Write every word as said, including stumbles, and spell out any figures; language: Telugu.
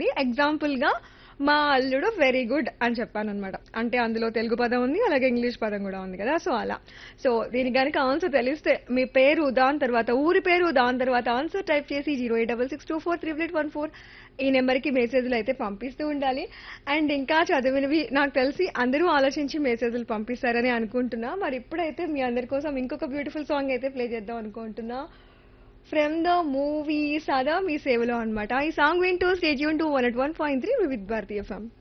ఉంది. ఎగ్జాంపుల్‌గా మా అల్లుడు వెరీ గుడ్ అని చెప్పాననమాట. అంటే అందులో తెలుగు పదం ఉంది. అలాగే ఇంగ్లీష్ పదం గూడా ఉంది కదా! సో, అలా. సో, దీనికి గనక ఆన్సర్ తెలిస్తే మీ పేరు, దాని తర్వాత ఊరి పేరు, దాని తర్వాత ఆన్సర్ టైప్ చేసి zero eight six six two four three eight one four ఈ నెంబర్‌కి మెసేజ్‌లయితే పంపిస్తూ ఉండాలి. అండ్ ఇంకా చదివినవి నాకు తెలిసి అందరూ ఆలోచించి మెసేజ్‌లు పంపిస్తారని అనుకుంటున్నా. మరి ఇప్పుడైతే మీ అందరి కోసం ఇంకొక బ్యూటిఫుల్ సాంగ్ అయితే ప్లే చేద్దాం అనుకుంటున్నా. ఫ్రమ్ ద మూవీ 'సదా మీ సేవలో' అన్నమాట. ఈ సాంగ్ వింటూ stay tune to one not one point three Vividh Bharati FM.